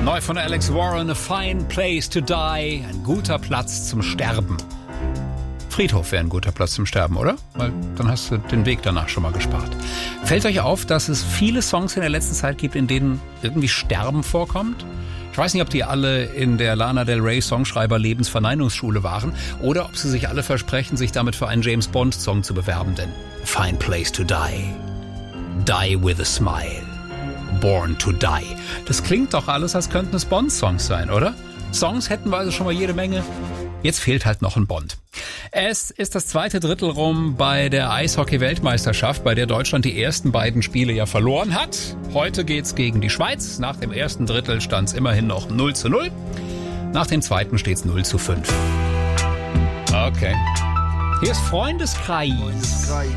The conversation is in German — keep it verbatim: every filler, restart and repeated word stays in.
Neu von Alex Warren, A Fine Place to Die, ein guter Platz zum Sterben. Friedhof wäre ein guter Platz zum Sterben, oder? Weil dann hast du den Weg danach schon mal gespart. Fällt euch auf, dass es viele Songs in der letzten Zeit gibt, in denen irgendwie Sterben vorkommt? Ich weiß nicht, ob die alle in der Lana Del Rey Songschreiber Lebensverneinungsschule waren oder ob sie sich alle versprechen, sich damit für einen James Bond Song zu bewerben, denn A Fine Place to Die, Die with a Smile, Born to Die. Das klingt doch alles, als könnten es Bond-Songs sein, oder? Songs hätten wir also schon mal jede Menge. Jetzt fehlt halt noch ein Bond. Es ist das zweite Drittel rum bei der Eishockey-Weltmeisterschaft, bei der Deutschland die ersten beiden Spiele ja verloren hat. Heute geht's gegen die Schweiz. Nach dem ersten Drittel stand's immerhin noch null zu null. Nach dem zweiten steht's null zu fünf. Okay. Hier ist Freundeskreis.